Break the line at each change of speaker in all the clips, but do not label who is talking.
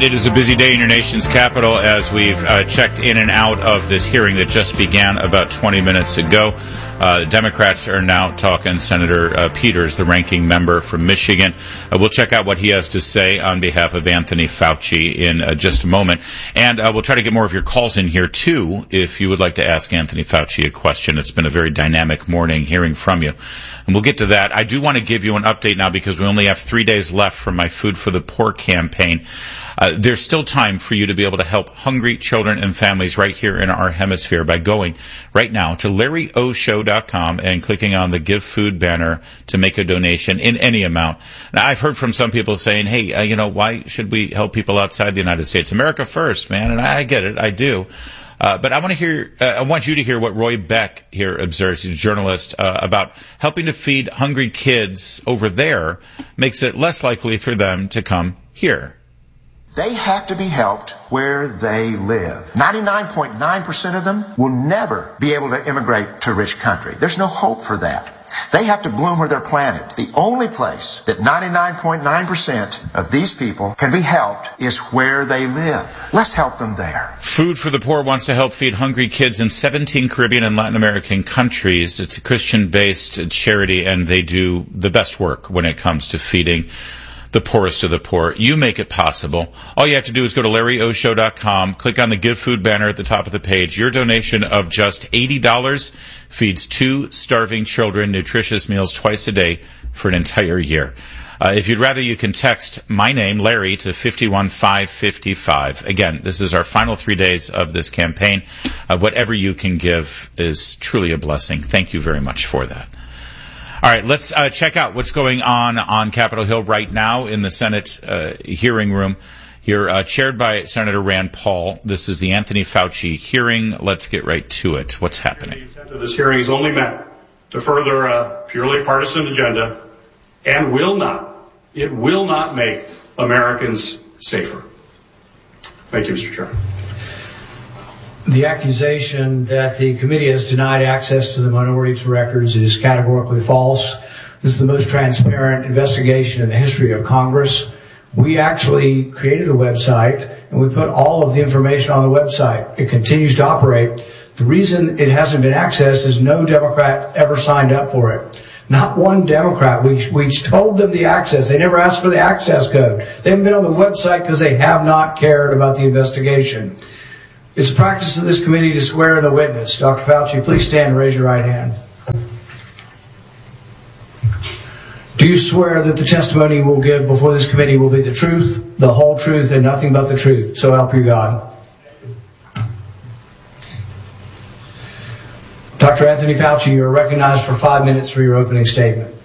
And it is a busy day in your nation's capital as we've checked in and out of this hearing that just began about 20 minutes ago. Democrats are now talking. Senator Peters, the ranking member from Michigan. We'll check out what he has to say on behalf of Anthony Fauci in just a moment. And we'll try to get more of your calls in here, too, if you would like to ask Anthony Fauci a question. It's been a very dynamic morning hearing from you. And we'll get to that. I do want to give you an update now because we only have 3 days left from my Food for the Poor campaign. There's still time for you to be able to help hungry children and families right here in our hemisphere by going right now to LarryOShow.com and clicking on the Give Food banner to make a donation in any amount. Now, I've heard from some people saying, hey, why should we help people outside the United States? America first, man, and I get it, I do. But I want you to hear what Roy Beck here observes, he's a journalist, about helping to feed hungry kids over there makes it less likely for them to come here.
They have to be helped where they live. 99.9% of them will never be able to immigrate to a rich country. There's no hope for that. They have to bloom where they're planted. The only place that 99.9% of these people can be helped is where they live. Let's help them there.
Food for the Poor wants to help feed hungry kids in 17 Caribbean and Latin American countries. It's a Christian-based charity, and they do the best work when it comes to feeding the poorest of the poor. You make it possible. All you have to do is go to LarryOShow.com, click on the Give Food banner at the top of the page. Your donation of just $80 feeds 2 starving children nutritious meals twice a day for an entire year. If you'd rather, you can text my name, Larry, to 51555. Again, this is our final 3 days of this campaign. Whatever you can give is truly a blessing. Thank you very much for that. All right, let's check out what's going on Capitol Hill right now in the Senate hearing room here, chaired by Senator Rand Paul. This is the Anthony Fauci hearing. Let's get right to it. What's happening?
The intent of this hearing is only meant to further a purely partisan agenda and will not make Americans safer. Thank you, Mr. Chairman.
The accusation that the committee has denied access to the minority records is categorically false. This is the most transparent investigation in the history of Congress. We actually created a website, and we put all of the information on the website. It continues to operate. The reason it hasn't been accessed is no Democrat ever signed up for it. Not one Democrat. We told them the access. They never asked for the access code. They haven't been on the website because they have not cared about the investigation. It's a practice of this committee to swear in the witness. Dr. Fauci, please stand and raise your right hand. Do you swear that the testimony you will give before this committee will be the truth, the whole truth, and nothing but the truth? So help you God. Dr. Anthony Fauci, you are recognized for 5 minutes for your opening statement.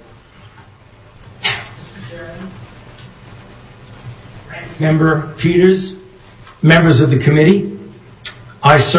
Member Peters, members of the committee, I serve